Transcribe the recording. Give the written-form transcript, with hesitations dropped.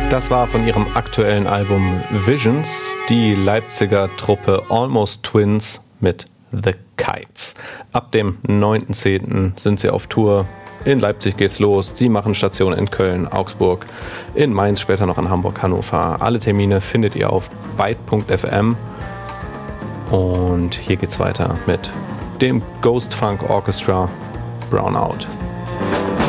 Das war von ihrem aktuellen Album Visions die Leipziger Truppe Almost Twins mit The Kites. Ab dem 9.10. sind sie auf Tour. In Leipzig geht's los. Sie machen Station in Köln, Augsburg, in Mainz, später noch in Hamburg, Hannover. Alle Termine findet ihr auf byte.fm. Und hier geht's weiter mit dem Ghost Funk Orchestra Brownout.